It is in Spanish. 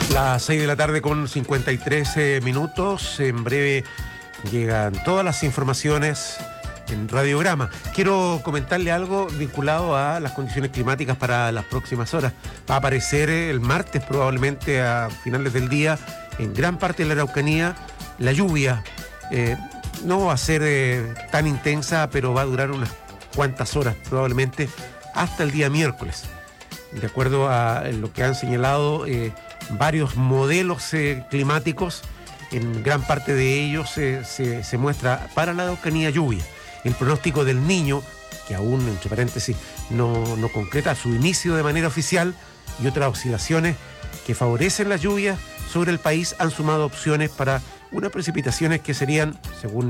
Las 6 de la tarde con 53 minutos. En breve llegan todas las informaciones en Radiograma. Quiero comentarle algo vinculado a las condiciones climáticas para las próximas horas. Va a aparecer el martes, probablemente a finales del día, en gran parte de la Araucanía, la lluvia. No va a ser tan intensa, pero va a durar unas cuantas horas, probablemente hasta el día miércoles. De acuerdo a lo que han señalado varios modelos climáticos, en gran parte de ellos se muestra para la Araucanía lluvia. El pronóstico del Niño, que aún, entre paréntesis, no concreta su inicio de manera oficial, y otras oscilaciones que favorecen las lluvias sobre el país, han sumado opciones para unas precipitaciones que serían, según